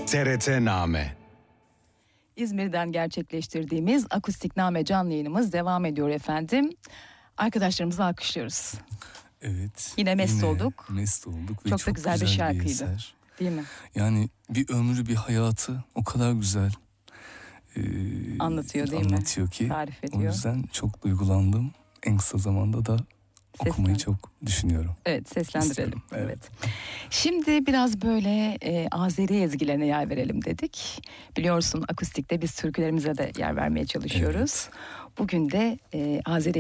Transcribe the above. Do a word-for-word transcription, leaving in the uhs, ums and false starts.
T R T Name. İzmir'den gerçekleştirdiğimiz Akustikname canlı yayınımız devam ediyor efendim. Arkadaşlarımızı alkışlıyoruz. Evet. Yine mest yine olduk. Mest olduk. Ve çok, çok da güzel, güzel bir şarkıydı. Bir eser. Değil mi? Yani bir ömrü, bir hayatı o kadar güzel e, anlatıyor değil anlatıyor mi? ki. Tarif ediyor. O yüzden çok duygulandım. En kısa zamanda da Seslen. okumayı çok düşünüyorum. Evet, seslendirelim. Evet. evet. Şimdi biraz böyle e, Azeri ezgilerine yer verelim dedik. Biliyorsun akustikte biz türkülerimize de yer vermeye çalışıyoruz. Evet. Bugün de e, Azeri